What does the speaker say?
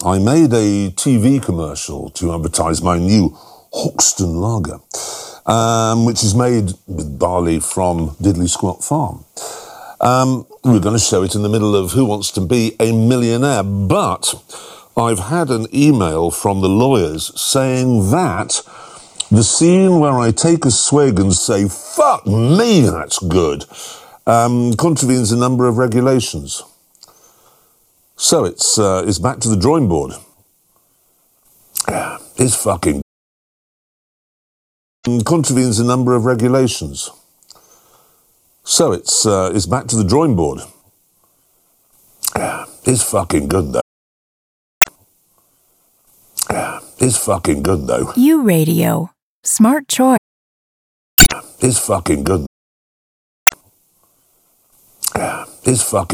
I made a TV commercial to advertise my new Hoxton Lager, which is made with barley from Diddley Squat Farm. We're going to show it in the middle of Who Wants to Be a Millionaire, but I've had an email from the lawyers saying that the scene where I take a swig and say, "Fuck me, that's good," contravenes a number of regulations. So it's back to the drawing board. It's fucking contravenes a number of regulations. So it's back to the drawing board. It's fucking good though. It's fucking good though. U Radio. Smart choice. It's fucking good. It's fucking